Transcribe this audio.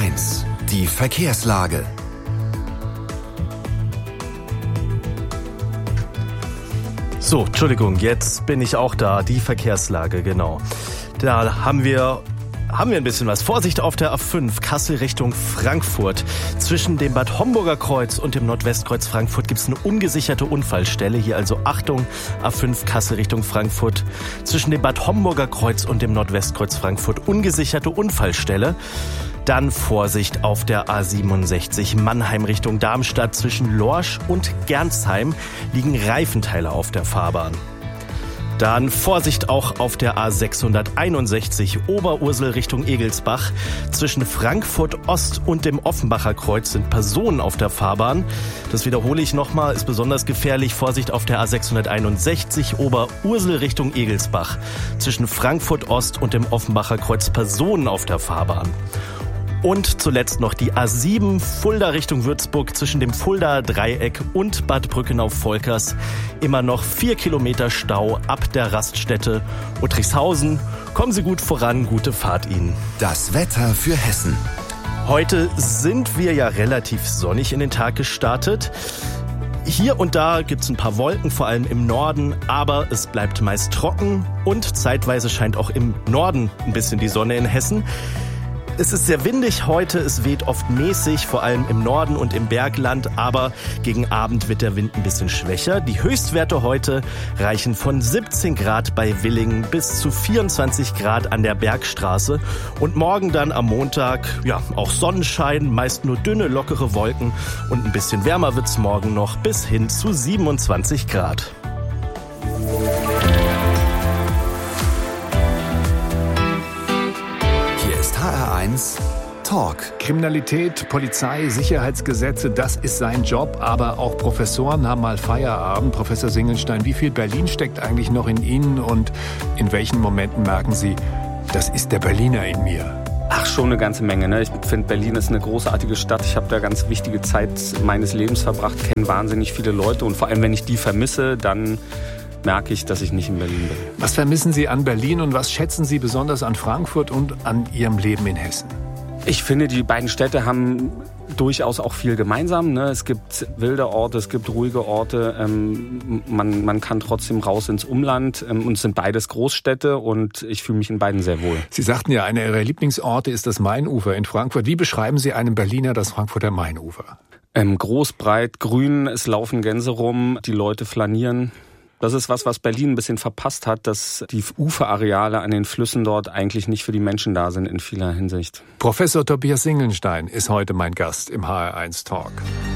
HR1, die Verkehrslage. So, Entschuldigung, jetzt bin ich auch da, die Verkehrslage, genau. Da haben wir ein bisschen was. Vorsicht auf der A5, Kassel Richtung Frankfurt. Zwischen dem Bad Homburger Kreuz und dem Nordwestkreuz Frankfurt gibt es eine ungesicherte Unfallstelle. Hier also Achtung, A5 Kassel Richtung Frankfurt. Zwischen dem Bad Homburger Kreuz und dem Nordwestkreuz Frankfurt ungesicherte Unfallstelle. Dann Vorsicht auf der A67 Mannheim Richtung Darmstadt. Zwischen Lorsch und Gernsheim liegen Reifenteile auf der Fahrbahn. Dann Vorsicht auch auf der A661 Oberursel Richtung Egelsbach. Zwischen Frankfurt Ost und dem Offenbacher Kreuz sind Personen auf der Fahrbahn. Das wiederhole ich nochmal, ist besonders gefährlich. Vorsicht auf der A661 Oberursel Richtung Egelsbach. Zwischen Frankfurt Ost und dem Offenbacher Kreuz Personen auf der Fahrbahn. Und zuletzt noch die A7 Fulda Richtung Würzburg zwischen dem Fuldaer Dreieck und Bad Brückenau-Volkers. Immer noch 4 Kilometer Stau ab der Raststätte Uttrichshausen. Kommen Sie gut voran, gute Fahrt Ihnen. Das Wetter für Hessen. Heute sind wir ja relativ sonnig in den Tag gestartet. Hier und da gibt's ein paar Wolken, vor allem im Norden, aber es bleibt meist trocken und zeitweise scheint auch im Norden ein bisschen die Sonne in Hessen. Es ist sehr windig heute, es weht oft mäßig, vor allem im Norden und im Bergland, aber gegen Abend wird der Wind ein bisschen schwächer. Die Höchstwerte heute reichen von 17 Grad bei Willingen bis zu 24 Grad an der Bergstraße. Und morgen dann am Montag, ja, auch Sonnenschein, meist nur dünne, lockere Wolken und ein bisschen wärmer wird's morgen noch bis hin zu 27 Grad. HR1 Talk. Kriminalität, Polizei, Sicherheitsgesetze, das ist sein Job. Aber auch Professoren haben mal Feierabend. Professor Singelstein, wie viel Berlin steckt eigentlich noch in Ihnen? Und in welchen Momenten merken Sie, das ist der Berliner in mir? Ach, schon eine ganze Menge. Ne? Ich finde, Berlin ist eine großartige Stadt. Ich habe da ganz wichtige Zeit meines Lebens verbracht, kenne wahnsinnig viele Leute. Und vor allem, wenn ich die vermisse, dann merke ich, dass ich nicht in Berlin bin. Was vermissen Sie an Berlin und was schätzen Sie besonders an Frankfurt und an Ihrem Leben in Hessen? Ich finde, die beiden Städte haben durchaus auch viel gemeinsam. Ne? Es gibt wilde Orte, es gibt ruhige Orte. Man kann trotzdem raus ins Umland. Und es sind beides Großstädte und ich fühle mich in beiden sehr wohl. Sie sagten ja, einer Ihrer Lieblingsorte ist das Mainufer in Frankfurt. Wie beschreiben Sie einem Berliner das Frankfurter Mainufer? Groß, breit, grün, es laufen Gänse rum, die Leute flanieren. Das ist was Berlin ein bisschen verpasst hat, dass die Uferareale an den Flüssen dort eigentlich nicht für die Menschen da sind in vieler Hinsicht. Professor Tobias Singelstein ist heute mein Gast im HR1 Talk.